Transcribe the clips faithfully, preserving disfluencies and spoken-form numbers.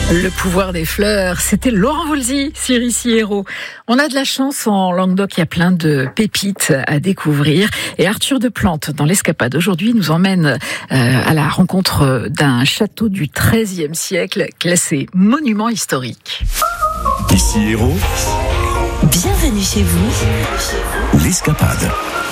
Le pouvoir des fleurs, c'était Laurent Voulzy sur Ici Héros. On a de la chance en Languedoc, il y a plein de pépites à découvrir. Et Arthur de Plante, dans l'Escapade aujourd'hui, nous emmène euh, à la rencontre d'un château du treizième siècle, classé monument historique. Ici Héros, bienvenue chez vous. l'Escapade.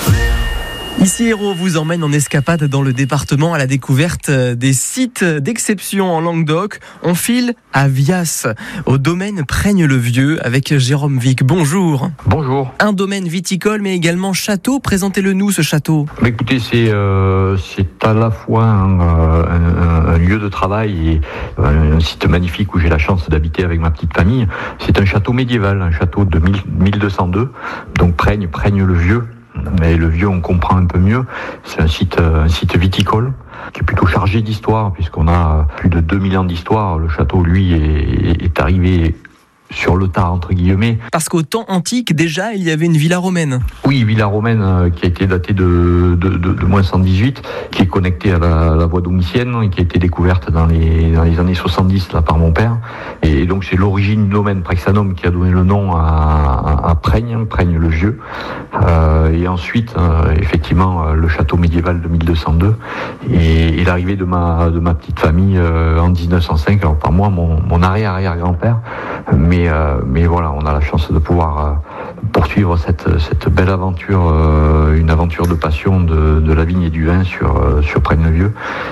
Ici Héros vous emmène en escapade dans le département à la découverte des sites d'exception en Languedoc. On file à Vias, au domaine Prègne-le-Vieux, avec Jérôme Vic. Bonjour. Bonjour. Un domaine viticole, mais également château. Présentez-le nous, ce château. Bah, écoutez, c'est, euh, c'est à la fois un, un, un lieu de travail et un, un site magnifique où j'ai la chance d'habiter avec ma petite famille. C'est un château médiéval, un château de mille deux cent deux, donc Prègne, Prègne-le-Vieux. Mais le vieux, on comprend un peu mieux. C'est un site, un site viticole qui est plutôt chargé d'histoire, puisqu'on a plus de deux mille ans d'histoire. Le château, lui, est, est arrivé sur le tard, entre guillemets. Parce qu'au temps antique, déjà, il y avait une villa romaine. Oui, villa romaine euh, qui a été datée de, de, de, de moins cent dix-huit, qui est connectée à la, à la voie domitienne, et qui a été découverte dans les, dans les années soixante-dix là, par mon père. Et donc c'est l'origine du domaine Prexanum qui a donné le nom à, à, à Prègne, Prègne-le-Vieux. Euh, et ensuite, euh, effectivement, le château médiéval de mille deux cent deux. Et, et l'arrivée de ma, de ma petite famille euh, en dix-neuf cent cinq, alors par moi, mon, mon arrière-arrière-grand-père. Mais Mais, euh, mais voilà, on a la chance de pouvoir euh, poursuivre cette, cette belle aventure, euh, une aventure de passion de, de la vigne et du vin sur, euh, sur Prègne-le-Vieux.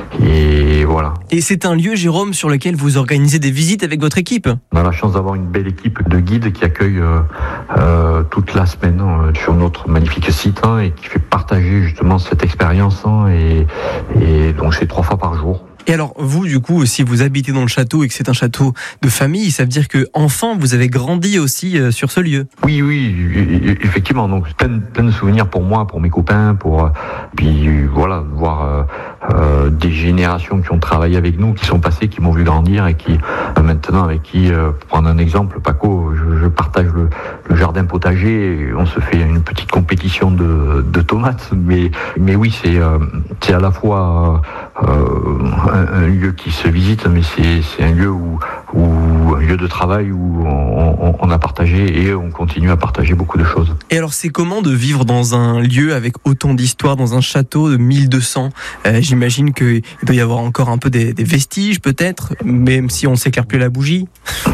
Et voilà. Et c'est un lieu, Jérôme, sur lequel vous organisez des visites avec votre équipe. On a la chance d'avoir une belle équipe de guides qui accueille euh, euh, toute la semaine euh, sur notre magnifique site hein, et qui fait partager justement cette expérience. Hein, et, et donc c'est trois fois par jour. Et alors, vous, du coup, si vous habitez dans le château et que c'est un château de famille, ça veut dire que enfant, vous avez grandi aussi euh, sur ce lieu. Oui, oui, effectivement. Donc, plein, plein de souvenirs pour moi, pour mes copains, pour puis voilà, voir euh, euh, des générations qui ont travaillé avec nous, qui sont passées, qui m'ont vu grandir et qui euh, maintenant, avec qui, euh, pour prendre un exemple, Paco, je, je partage le, le jardin potager. Et on se fait une petite compétition de, de tomates, mais mais oui, c'est euh, c'est à la fois euh, un lieu qui se visite, mais c'est, c'est un lieu où, où un lieu de travail où on, on a partagé et on continue à partager beaucoup de choses. Et alors, c'est comment de vivre dans un lieu avec autant d'histoire, dans un château de mille deux cents euh, J'imagine qu'il doit y avoir encore un peu des, des vestiges, peut-être, même si on s'éclaire plus la bougie.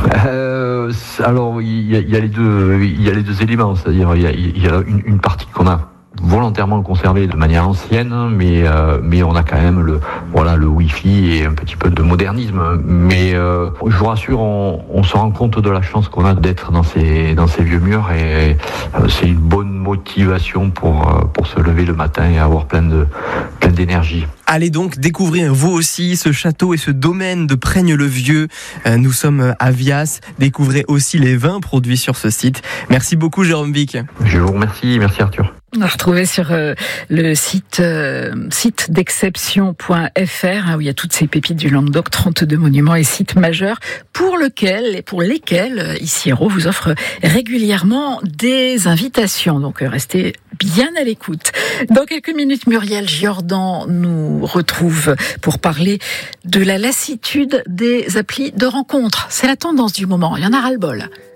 Euh, alors, il y, a, il y a les deux, il y a les deux éléments, c'est-à-dire il y a, il y a une, une partie qu'on a volontairement conservé de manière ancienne, mais euh, mais on a quand même le voilà le wifi et un petit peu de modernisme. Mais euh, je vous rassure, on, on se rend compte de la chance qu'on a d'être dans ces dans ces vieux murs et euh, c'est une bonne motivation pour euh, pour se lever le matin et avoir plein de plein d'énergie. Allez donc découvrir vous aussi ce château et ce domaine de Prègne-le-Vieux. Euh, nous sommes à Vias. Découvrez aussi les vins produits sur ce site. Merci beaucoup, Jérôme Vic. Je vous remercie. Merci, Arthur. On a retrouvé sur euh, le site euh, site d'exception point f r hein, où il y a toutes ces pépites du Languedoc, trente-deux monuments et sites majeurs pour lequel et pour lesquels euh, Ici Héros vous offre régulièrement des invitations. Donc euh, restez bien à l'écoute. Dans quelques minutes, Muriel Giordan nous retrouve pour parler de la lassitude des applis de rencontres. C'est la tendance du moment. Il y en a ras-le-bol.